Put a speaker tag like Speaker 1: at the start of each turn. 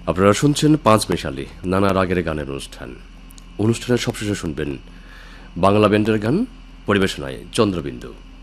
Speaker 1: আপনারা শুনছেন পাঁচ মিশালি নানা রাগের গানের অনুষ্ঠানের সবশেষে শুনবেন বাংলা ব্যান্ডের গান পরিবেশনায় চন্দ্রবিন্দু।